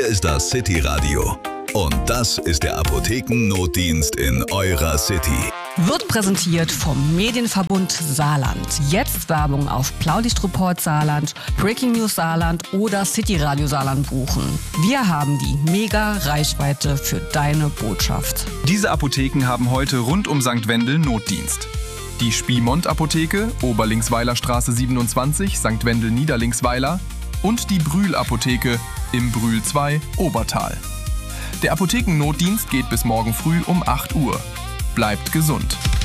ist das City Radio. Und das ist der Apothekennotdienst in eurer City. Wird präsentiert vom Medienverbund Saarland. Jetzt Werbung auf Blaulichtreport Saarland, Breaking News Saarland oder City Radio Saarland buchen. Wir haben die Mega-Reichweite für deine Botschaft. Diese Apotheken haben heute rund um St. Wendel Notdienst. Die Spiemont-Apotheke, Oberlingsweiler Straße 27, St. Wendel Niederlingsweiler und die Brühl-Apotheke im Brühl 2, Obertal. Der Apothekennotdienst geht bis morgen früh um 8 Uhr. Bleibt gesund.